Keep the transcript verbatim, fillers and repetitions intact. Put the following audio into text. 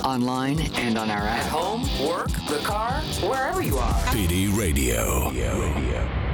online, and on our app. At home, work, the car, wherever you are. P D Radio. Radio.